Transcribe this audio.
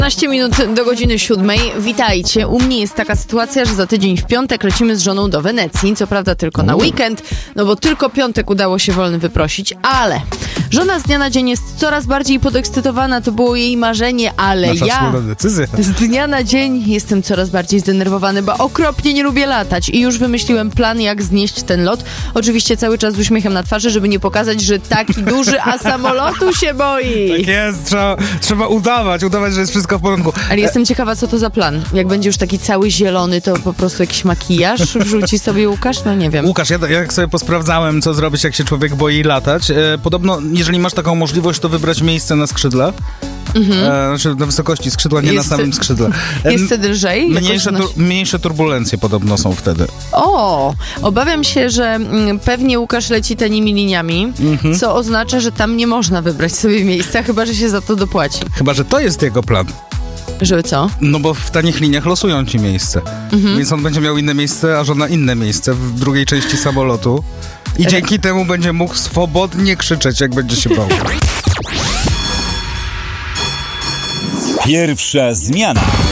15 minut do godziny 7. Witajcie. U mnie jest taka sytuacja, że za tydzień w piątek lecimy z żoną do Wenecji. Co prawda tylko na weekend, no bo tylko piątek udało się wolny wyprosić, ale żona z dnia na dzień jest coraz bardziej podekscytowana. To było jej marzenie, ale ja z dnia na dzień jestem coraz bardziej zdenerwowany, bo okropnie nie lubię latać i już wymyśliłem plan, jak znieść ten lot. Oczywiście cały czas z uśmiechem na twarzy, żeby nie pokazać, że taki duży, a samolotu się boi. Tak jest, trzeba udawać, że jest wszystko w porządku. Ale jestem ciekawa, co to za plan. Jak będzie już taki cały zielony, to po prostu jakiś makijaż wrzuci sobie Łukasz? No nie wiem. Łukasz, ja sobie posprawdzałem, co zrobić, jak się człowiek boi latać. Podobno, jeżeli masz taką możliwość, to wybrać miejsce na skrzydle. Znaczy na wysokości skrzydła, nie na samym skrzydle. Jest wtedy lżej? Mniejsze turbulencje podobno są wtedy. O, obawiam się, że pewnie Łukasz leci tanimi liniami, co oznacza, że tam nie można wybrać sobie miejsca, chyba że się za to dopłaci. Chyba że to jest jego plan. Żeby co? No bo w tanich liniach losują ci miejsce. Więc on będzie miał inne miejsce, a żona inne miejsce w drugiej części samolotu. I dzięki temu będzie mógł swobodnie krzyczeć, jak będzie się bał. Pierwsza zmiana.